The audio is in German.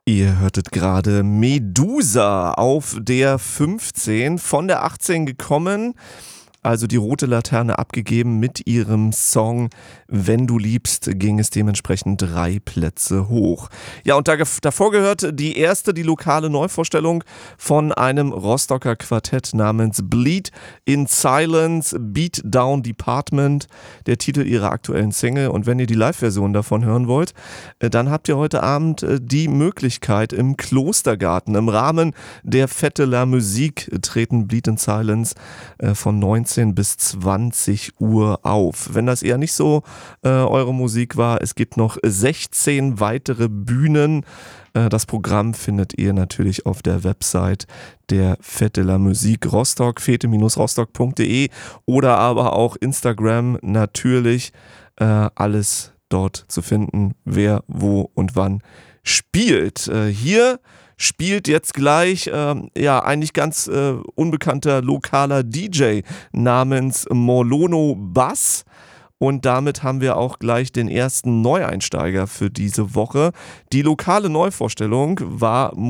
Ihr hörtet gerade Medusa auf der 15, von der 18 gekommen, also die rote Laterne abgegeben mit ihrem Song Wenn du liebst, ging es dementsprechend 3 Plätze hoch. Ja, und davor gehört die lokale Neuvorstellung von einem Rostocker Quartett namens Bleed in Silence, Beat Down Department, der Titel ihrer aktuellen Single. Und wenn ihr die Live-Version davon hören wollt, dann habt ihr heute Abend die Möglichkeit im Klostergarten. Im Rahmen der Fête de la Musique treten Bleed in Silence von 19 bis 20 Uhr auf. Wenn das eher nicht so eure Musik war, es gibt noch 16 weitere Bühnen. Das Programm findet ihr natürlich auf der Website der Fête de la Musique Rostock, fete-rostock.de, oder aber auch Instagram natürlich. Alles dort zu finden, wer, wo und wann spielt. Hier spielt jetzt gleich eigentlich ganz unbekannter lokaler DJ namens Molono Bass. Und damit haben wir auch gleich den ersten Neueinsteiger für diese Woche. Die lokale Neuvorstellung war